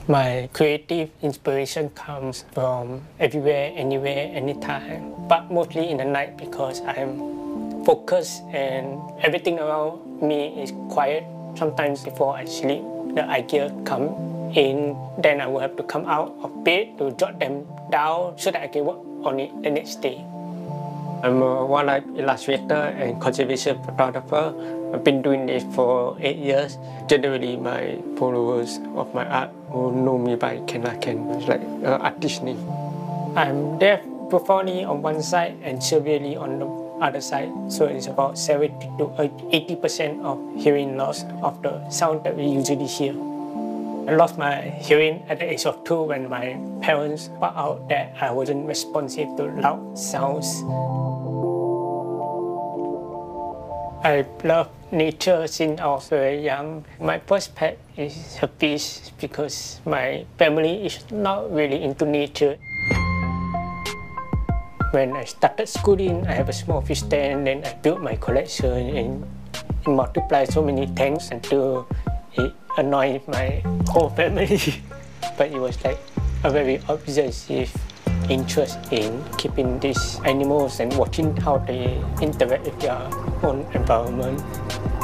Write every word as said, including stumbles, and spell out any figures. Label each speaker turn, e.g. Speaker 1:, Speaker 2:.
Speaker 1: My creative inspiration comes from everywhere, anywhere, anytime, but mostly in the night because I'm focused and everything around me is quiet. Sometimes before I sleep, the idea come in, then I will have to come out of bed to jot them down so that I can work on it the next day. I'm a wildlife illustrator and conservation photographer. I've been doing this for eight years. Generally, my followers of my art who know me by Ken La Ken, it's like an artist name. I'm deaf profoundly on one side and severely on the other side, so it's about seventy to eighty percent of hearing loss of the sound that we usually hear. I lost my hearing at the age of two when my parents found out that I wasn't responsive to loud sounds. I love nature since I was very young. My first pet is a fish because my family is not really into nature. When I started schooling, I have a small fish tank, then I built my collection and it multiplied so many tanks until it annoyed my whole family. But it was like a very obsessive interest in keeping these animals and watching how they interact with their own environment.